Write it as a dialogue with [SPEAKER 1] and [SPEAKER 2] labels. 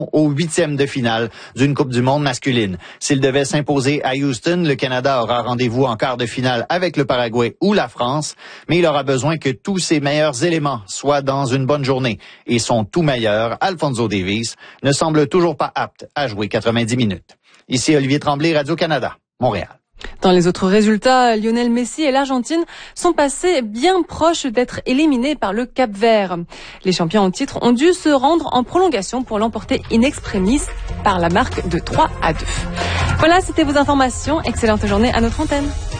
[SPEAKER 1] au 8e de finale d'une Coupe du monde masculine. S'il devait s'imposer à Houston, le Canada aura rendez-vous en quart de finale avec le Paraguay ou la France, mais il aura besoin que tous ses meilleurs éléments soient dans une bonne journée. Et son tout meilleur, Alphonso Davies, ne semble toujours pas apte à jouer 90 minutes. Ici Olivier Tremblay, Radio-Canada, Montréal.
[SPEAKER 2] Dans les autres résultats, Lionel Messi et l'Argentine sont passés bien proches d'être éliminés par le Cap-Vert. Les champions en titre ont dû se rendre en prolongation pour l'emporter in extremis par la marque de 3-2. Voilà, c'était vos informations. Excellente journée à notre antenne.